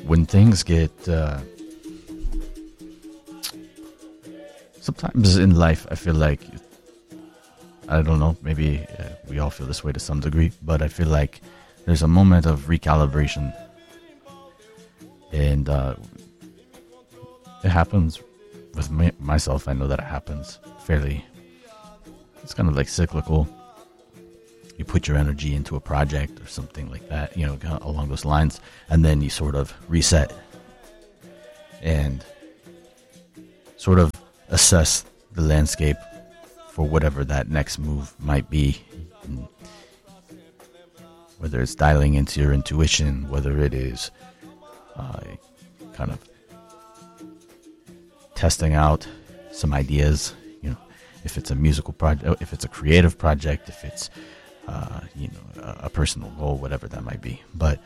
when things get sometimes in life, I feel like, I don't know, maybe we all feel this way to some degree, but I feel like there's a moment of recalibration, and it happens with myself. I know that it happens fairly, it's kind of like cyclical. You put your energy into a project or something like that, you know, along those lines, and then you sort of reset and sort of assess the landscape for whatever that next move might be. And whether it's dialing into your intuition, whether it is kind of testing out some ideas, you know, if it's a musical project, if it's a creative project, if it's you know, a personal goal, whatever that might be. But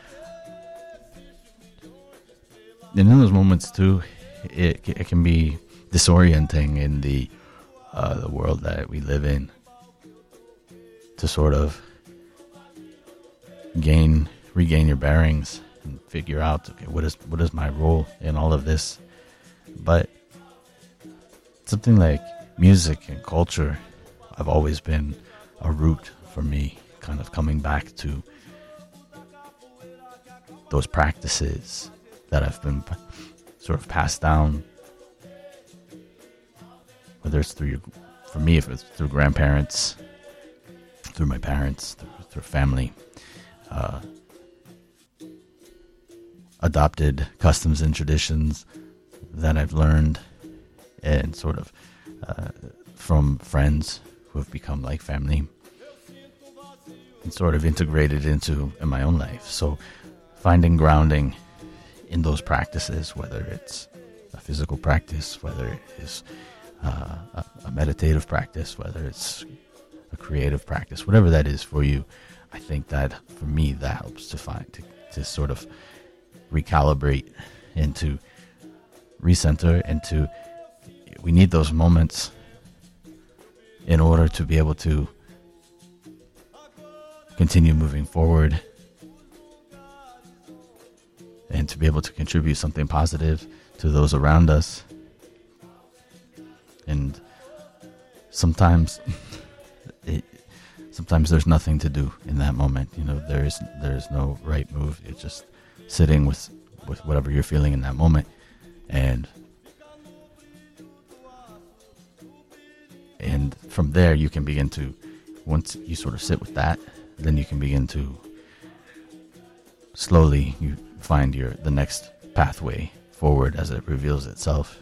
in those moments too, it can be disorienting in the world that we live in, to sort of regain your bearings and figure out, okay, what is my role in all of this. But something like music and culture, I've always been a root for me, kind of coming back to those practices that have been sort of passed down, whether it's for me, if it's through grandparents, through my parents, through family, adopted customs and traditions that I've learned, and sort of from friends who have become like family, and sort of integrated in my own life. So finding grounding in those practices, whether it's a physical practice, whether it is a meditative practice, whether it's a creative practice, whatever that is for you, I think that for me that helps to sort of recalibrate and to recenter, and we need those moments in order to be able to continue moving forward and to be able to contribute something positive to those around us. And sometimes there's nothing to do in that moment. You know, there's no right move. It's just sitting with whatever you're feeling in that moment, and from there you can begin to, once you sort of sit with that, then you can begin to slowly you find the next pathway forward as it reveals itself.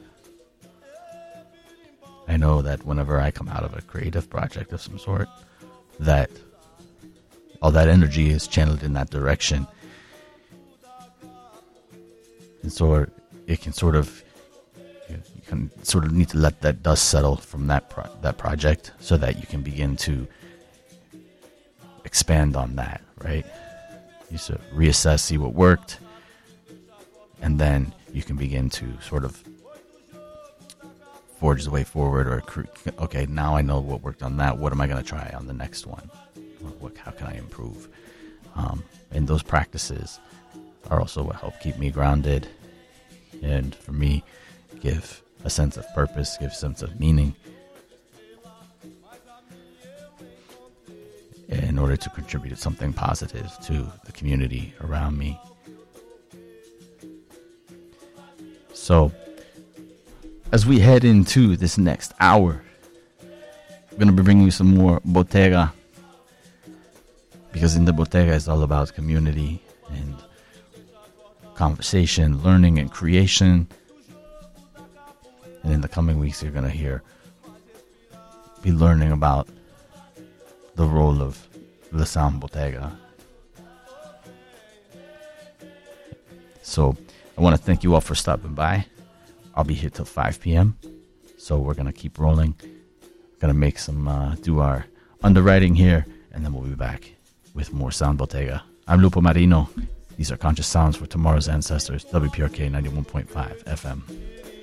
I know that whenever I come out of a creative project of some sort, that all that energy is channeled in that direction, and so it can sort of, you can sort of need to let that dust settle from that project, so that you can begin to expand on that, right? You sort of reassess, see what worked, and then you can begin to sort of forge the way forward, or okay, now I know what worked on that. What am I going to try on the next one? How can I improve? And those practices are also what help keep me grounded, and for me, give a sense of purpose, give a sense of meaning, in order to contribute something positive to the community around me. So, as we head into this next hour, I'm going to be bringing you some more Bottega, because in the Bottega it's all about community and conversation, learning, and creation. And in the coming weeks, you're going to be learning about the role of the sound Bottega. So I want to thank you all for stopping by. I'll be here till 5 p.m. So we're going to keep rolling. Going to make some, do our underwriting here, and then we'll be back with more Sound Bottega. I'm Lupo Marino. These are Conscious Sounds for Tomorrow's Ancestors, WPRK 91.5 FM.